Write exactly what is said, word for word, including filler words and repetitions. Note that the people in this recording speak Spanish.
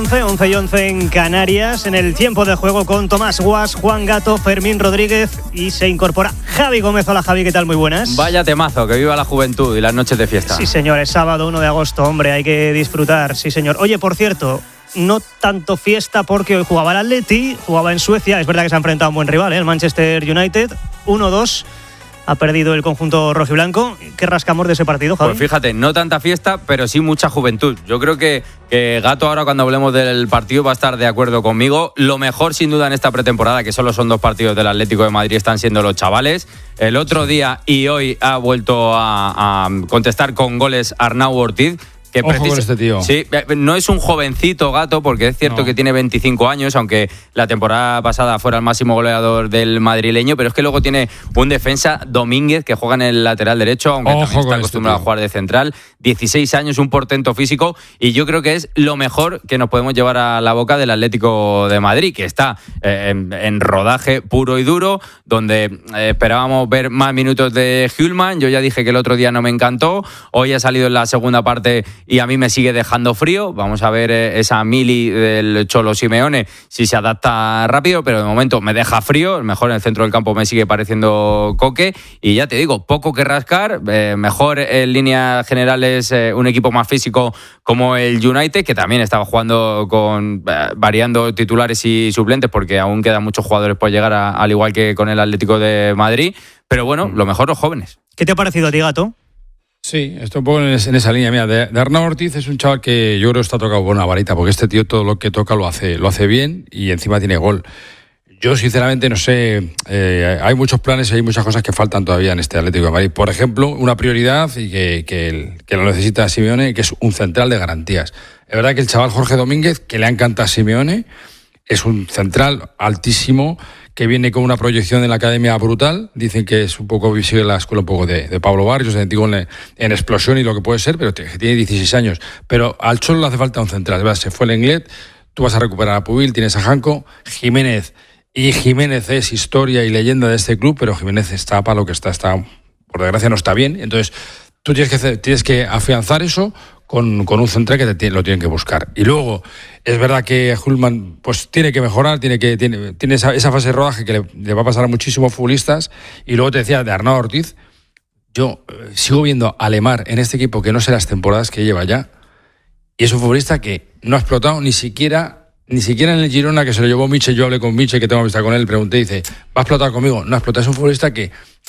once, once y once en Canarias, en el tiempo de juego con Tomás Guas, Juan Gato, Fermín Rodríguez y se incorpora Javi Gómez. Hola Javi, ¿qué tal? Muy buenas. Vaya temazo, que viva la juventud y las noches de fiesta. Sí señor, es sábado uno de agosto, hombre, hay que disfrutar, sí señor. Oye, por cierto, no tanto fiesta porque hoy jugaba el Atleti, jugaba en Suecia, es verdad que se ha enfrentado a un buen rival, ¿eh? El Manchester United, uno dos. Ha perdido el conjunto rojiblanco. ¿Qué rascamos de ese partido, Javi? Pues fíjate, no tanta fiesta, pero sí mucha juventud. Yo creo que, que Gato ahora cuando hablemos del partido va a estar de acuerdo conmigo. Lo mejor sin duda en esta pretemporada, que solo son dos partidos del Atlético de Madrid, están siendo los chavales. El otro día y hoy ha vuelto a, a contestar con goles Arnau Ortiz. Que Ojo con este tío. Sí, no es un jovencito Gato, porque es cierto no. que tiene veinticinco años, aunque la temporada pasada fuera el máximo goleador del madrileño, pero es que luego tiene un defensa, Domínguez, que juega en el lateral derecho, aunque Ojo también está acostumbrado este a jugar de central. dieciséis años, un portento físico, y yo creo que es lo mejor que nos podemos llevar a la boca del Atlético de Madrid, que está eh, en, en rodaje puro y duro, donde eh, esperábamos ver más minutos de Hjulmand. Yo ya dije que el otro día no me encantó, hoy ha salido en la segunda parte y a mí me sigue dejando frío. Vamos a ver esa mili del Cholo Simeone si se adapta rápido, pero de momento me deja frío. Mejor en el centro del campo me sigue pareciendo Coque, y ya te digo, poco que rascar. Eh, mejor en líneas generales eh, un equipo más físico como el United, que también estaba jugando con eh, variando titulares y suplentes, porque aún quedan muchos jugadores por llegar, a, al igual que con el Atlético de Madrid. Pero bueno, lo mejor los jóvenes. ¿Qué te ha parecido a ti, Gato? Sí, estoy un poco en esa línea. Mira, de, de Arnau Ortiz es un chaval que yo creo que está tocado con una varita, porque este tío todo lo que toca lo hace, lo hace bien y encima tiene gol. Yo sinceramente no sé, eh, hay muchos planes y hay muchas cosas que faltan todavía en este Atlético de Madrid. Por ejemplo, una prioridad y que, que, el, que lo necesita Simeone, que es un central de garantías. Es verdad que el chaval Jorge Domínguez, que le encanta a Simeone, es un central altísimo, que viene con una proyección en la academia brutal. Dicen que es un poco, sigue la escuela un poco de, de Pablo Barrios, digo, en, en explosión y lo que puede ser, pero tiene dieciséis años. Pero al Cholo le hace falta un central. ¿Verdad? Se fue el Lenglet, tú vas a recuperar a Pubil, tienes a Janko, Jiménez. Y Jiménez es historia y leyenda de este club, pero Jiménez está para lo que está, está, por desgracia no está bien. Entonces, tú tienes que, hacer, tienes que afianzar eso con, con un central que te, lo tienen que buscar. Y luego, es verdad que Hjulmand pues tiene que mejorar, tiene que tiene, tiene esa, esa fase de rodaje que le, le va a pasar a muchísimos futbolistas. Y luego te decía de Arnau Ortiz, yo eh, sigo viendo a Lemar en este equipo que no sé las temporadas que lleva ya, y es un futbolista que no ha explotado ni siquiera ni siquiera en el Girona, que se lo llevó Miche. Yo hablé con Miche, que tengo amistad con él, pregunté, dice, ¿va a explotar conmigo? No ha explotado, es un futbolista que